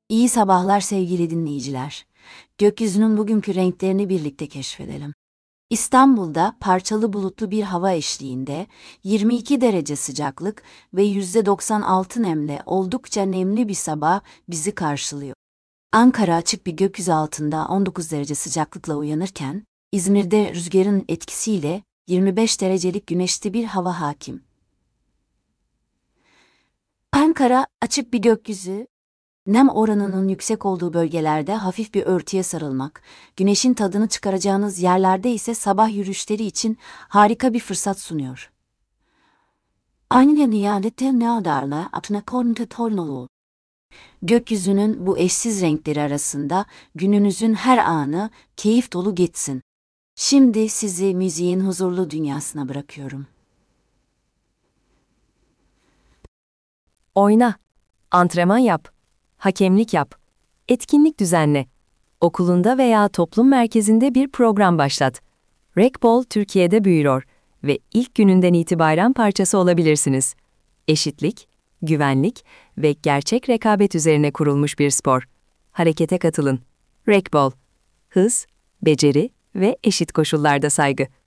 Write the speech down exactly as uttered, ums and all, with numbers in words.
İyi sabahlar sevgili dinleyiciler. Gökyüzünün bugünkü renklerini birlikte keşfedelim. İstanbul'da parçalı bulutlu bir hava eşliğinde yirmi iki derece sıcaklık ve yüzde doksan altı nemle oldukça nemli bir sabah bizi karşılıyor. Ankara açık bir gökyüzü altında on dokuz derece sıcaklıkla uyanırken, İzmir'de rüzgarın etkisiyle yirmi beş derecelik güneşli bir hava hakim. Ankara açık bir gökyüzü, nem oranının yüksek olduğu bölgelerde hafif bir örtüye sarılmak, güneşin tadını çıkaracağınız yerlerde ise sabah yürüyüşleri için harika bir fırsat sunuyor. Aynı niyadette neadarla atına konta tornolu. Gökyüzünün bu eşsiz renkleri arasında gününüzün her anı keyif dolu geçsin. Şimdi sizi müziğin huzurlu dünyasına bırakıyorum. Oyna, antrenman yap, hakemlik yap, etkinlik düzenle. Okulunda veya toplum merkezinde bir program başlat. Rec Türkiye'de büyüyor ve ilk gününden itibaren parçası olabilirsiniz. Eşitlik, güvenlik ve gerçek rekabet üzerine kurulmuş bir spor. Harekete katılın. Rec Hız, beceri ve eşit koşullarda saygı.